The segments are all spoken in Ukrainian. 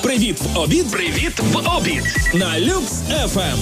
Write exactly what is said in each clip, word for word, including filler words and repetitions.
Привіт в обід. Привіт в обід. На Люкс еф ем.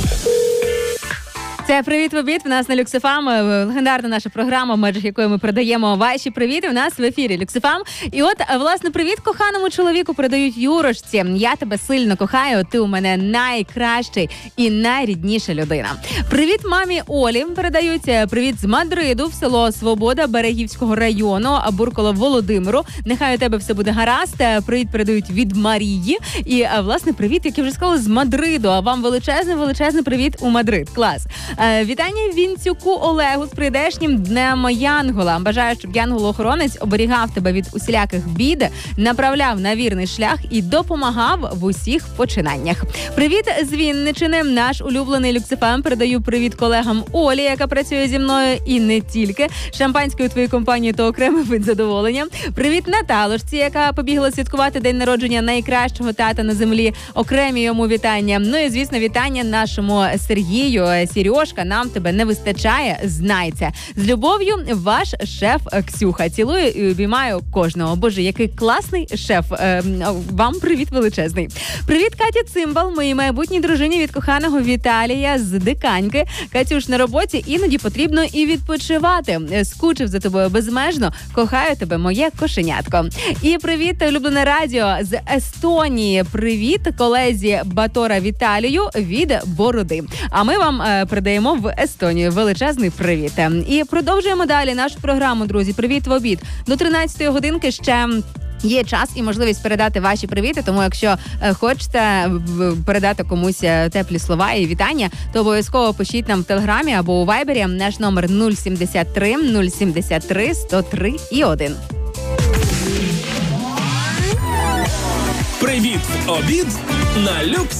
Це «Привіт в обід» в нас на Люкс еф ем, легендарна наша програма, в межах якої ми передаємо ваші привіти. У нас в ефірі Люкс еф ем. І от, власне, привіт коханому чоловіку передають Юрошці. Я тебе сильно кохаю, ти у мене найкращий і найрідніша людина. Привіт мамі Олі передають. Привіт з Мадриду в село Свобода Берегівського району, Бурколо Володимиру. Нехай у тебе все буде гаразд. Привіт передають від Марії. І, власне, привіт, як я вже сказала, з Мадриду. А вам величезний-величезний привіт у Мадрид. Клас. Вітання Вінцюку Олегу з прийдешнім Днем Янгола. Бажаю, щоб янгол-охоронець оберігав тебе від усіляких бід, направляв на вірний шлях і допомагав в усіх починаннях. Привіт з Вінничини. Наш улюблений Люкс еф ем. Передаю привіт колегам Олі, яка працює зі мною, і не тільки. Шампанське у твоїй компанії то окремий вид задоволення. Привіт Наталошці, яка побігла святкувати день народження найкращого тата на землі. Окремі йому вітання. Ну і, звісно, вітання нашому Сергію. Сережка, нам тебе не вистачає, знай це. З любов'ю, ваш шеф Ксюха. Цілую і обіймаю кожного. Боже, який класний шеф. Е, вам привіт величезний. Привіт, Катя Цимбал, моїй майбутній дружині від коханого Віталія з Диканьки. Катюш, на роботі іноді потрібно і відпочивати. Скучив за тобою безмежно. Кохаю тебе, моє кошенятко. І привіт, улюблене радіо з Естонії. Привіт колезі Батора Віталію від Бороди. А ми вам е, передаємо в Естонію величезний привіт. І продовжуємо далі нашу програму, друзі. Привіт в обід. До тринадцятої годинки ще є час і можливість передати ваші привіти, тому якщо е, хочете передати комусь теплі слова і вітання, то обов'язково пишіть нам в Телеграмі або у Вайбері. Наш номер нуль сімдесят три нуль сімдесят три сто три і один. Привіт в обід на Люкс